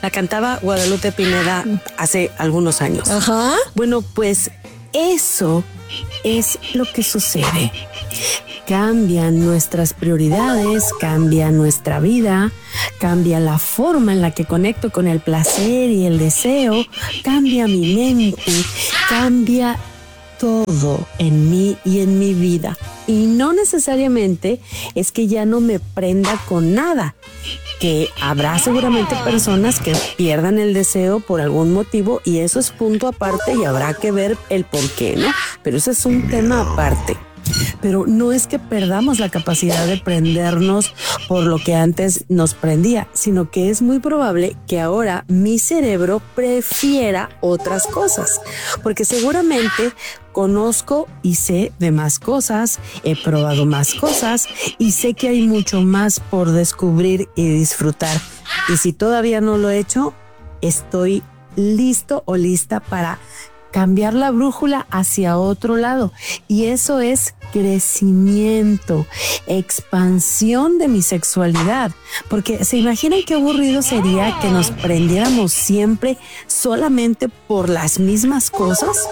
La cantaba Guadalupe Pineda hace algunos años. Ajá. Bueno, pues eso es lo que sucede. Cambian nuestras prioridades, cambia nuestra vida, cambia la forma en la que conecto con el placer y el deseo, cambia mi mente, cambia todo en mí y en mi vida. Y no necesariamente es que ya no me prenda con nada, que habrá seguramente personas que pierdan el deseo por algún motivo y eso es punto aparte y habrá que ver el por qué, ¿no? Pero ese es un tema aparte. Pero no es que perdamos la capacidad de prendernos por lo que antes nos prendía, sino que es muy probable que ahora mi cerebro prefiera otras cosas, porque seguramente conozco y sé de más cosas, he probado más cosas y sé que hay mucho más por descubrir y disfrutar. Y si todavía no lo he hecho, estoy listo o lista para cambiar la brújula hacia otro lado. Y eso es crecimiento, expansión de mi sexualidad. Porque ¿se imaginan qué aburrido sería que nos prendiéramos siempre solamente por las mismas cosas?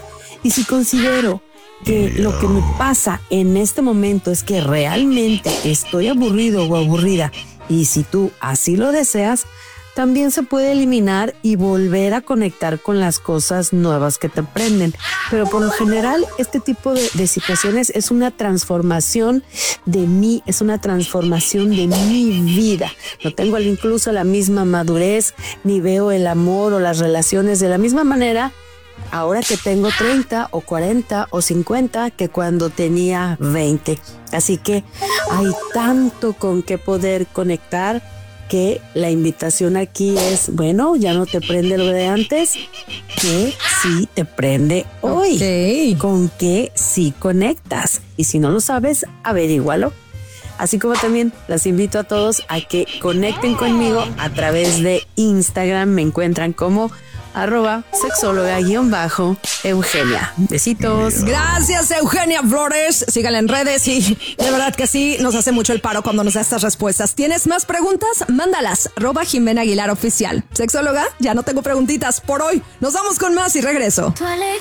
Y si considero que lo que me pasa en este momento es que realmente estoy aburrido o aburrida, y si tú así lo deseas, también se puede eliminar y volver a conectar con las cosas nuevas que te prenden. Pero por lo general, este tipo de situaciones es una transformación de mí, es una transformación de mi vida. No tengo incluso la misma madurez, ni veo el amor o las relaciones de la misma manera ahora que tengo 30 o 40 o 50 que cuando tenía 20. Así que hay tanto con qué poder conectar que la invitación aquí es, bueno, ya no te prende lo de antes, que sí te prende hoy. Okay. Con que sí conectas. Y si no lo sabes, averígualo. Así como también las invito a todos a que conecten conmigo a través de Instagram. Me encuentran como @sexóloga_Eugenia. Besitos. Gracias, Eugenia Flores. Síganla en redes y de verdad que sí, nos hace mucho el paro cuando nos da estas respuestas. ¿Tienes más preguntas? Mándalas. @Jimena Aguilar Oficial. Sexóloga, ya no tengo preguntitas por hoy. Nos vamos con más y regreso.